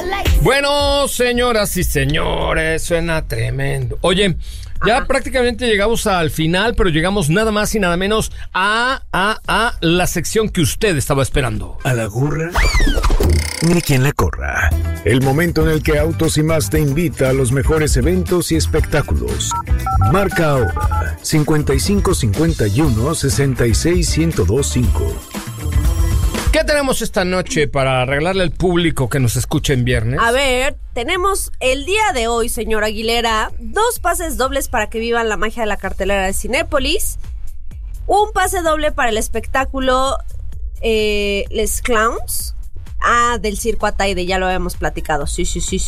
Bueno, señoras y señores, suena tremendo. Oye, ya prácticamente llegamos al final, pero llegamos nada más y nada menos a la sección que usted estaba esperando. A la gorra, ni quien la corra. El momento en el que Autos y Más te invita a los mejores eventos y espectáculos. Marca ahora 5551 66 1025. ¿Qué tenemos esta noche para regalarle al público que nos escucha en viernes? A ver, tenemos el día de hoy, señor Aguilera, 2 pases dobles para que vivan la magia de la cartelera de Cinépolis, un pase doble para el espectáculo Les Clowns, del Circo Ataide, ya lo habíamos platicado, sí,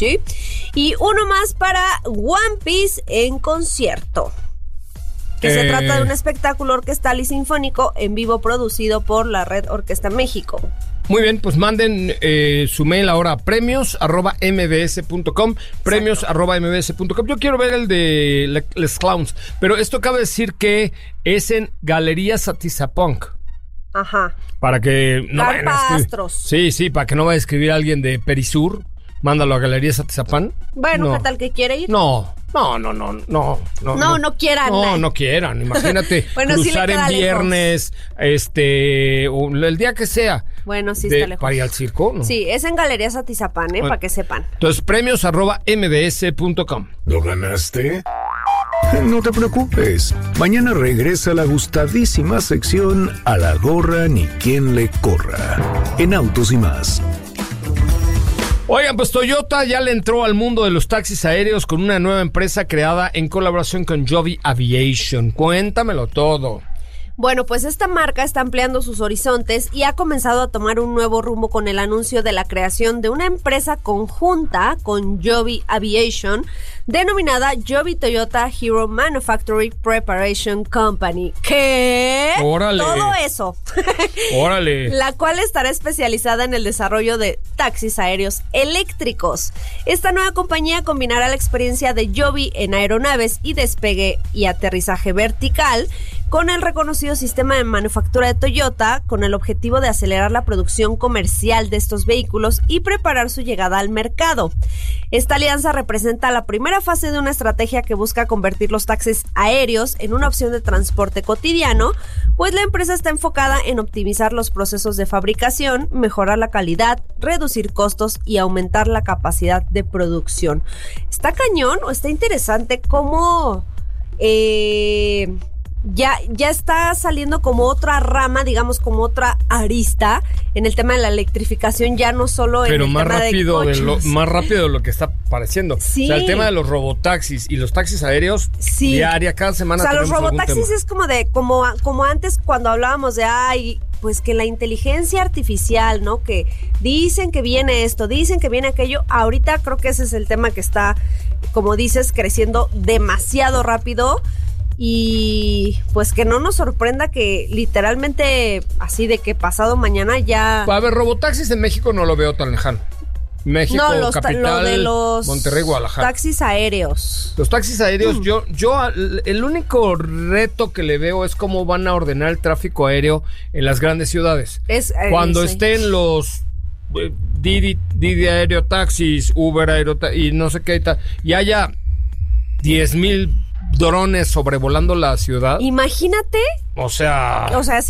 y uno más para One Piece en concierto. Que se trata de un espectáculo orquestal y sinfónico en vivo producido por la Red Orquesta México. Muy bien, pues manden su mail ahora a premios@mbs.com, premios@mbs.com. Yo quiero ver el de Les Clowns, pero esto cabe decir que es en Galerías Atizapunk. Ajá. Para que no vayan a Astros. Sí, para que no vaya a escribir alguien de Perisur, mándalo a Galerías Atizapán. Bueno, no. ¿Qué tal que quiere ir? No quieran. No quieran, imagínate bueno, cruzar sí en viernes, el día que sea. Bueno, sí está lejos. ¿Para ir al circo? No. Sí, es en Galerías Atizapán, bueno, para que sepan. Entonces, premios@mbs.com. ¿Lo ganaste? No te preocupes. Mañana regresa la gustadísima sección A la gorra ni quien le corra. En Autos y Más. Oigan, pues Toyota ya le entró al mundo de los taxis aéreos con una nueva empresa creada en colaboración con Joby Aviation. Cuéntamelo todo. Bueno, pues esta marca está ampliando sus horizontes y ha comenzado a tomar un nuevo rumbo con el anuncio de la creación de una empresa conjunta con Joby Aviation, denominada Joby Toyota Hero Manufacturing Preparation Company. ¿Qué? ¡Órale! Todo eso. ¡Órale! La cual estará especializada en el desarrollo de taxis aéreos eléctricos. Esta nueva compañía combinará la experiencia de Joby en aeronaves y despegue y aterrizaje vertical con el reconocido sistema de manufactura de Toyota, con el objetivo de acelerar la producción comercial de estos vehículos y preparar su llegada al mercado. Esta alianza representa la primera fase de una estrategia que busca convertir los taxis aéreos en una opción de transporte cotidiano, pues la empresa está enfocada en optimizar los procesos de fabricación, mejorar la calidad, reducir costos y aumentar la capacidad de producción. ¿Está cañón o está interesante cómo ya está saliendo como otra rama, digamos, como otra arista en el tema de la electrificación, ya no solo en el tema de coches? Más rápido de lo que está pareciendo. Sí. O sea, el tema de los robotaxis y los taxis aéreos, sí. Diaria, cada semana. O sea, los tenemos robotaxis es como antes cuando hablábamos de pues que la inteligencia artificial, ¿no? Que dicen que viene esto, dicen que viene aquello. Ahorita creo que ese es el tema que está, como dices, creciendo demasiado rápido. Y pues que no nos sorprenda que literalmente así de que pasado mañana ya... A ver, robotaxis en México no lo veo tan lejano. México, capital, lo de los Monterrey, Guadalajara. Taxis aéreos. Los taxis aéreos, yo el único reto que le veo es cómo van a ordenar el tráfico aéreo en las grandes ciudades. Cuando estén los Didi Aéreo Taxis, Uber Aéreo y no sé qué y tal, y haya 10,000 drones sobrevolando la ciudad. Imagínate. O sea,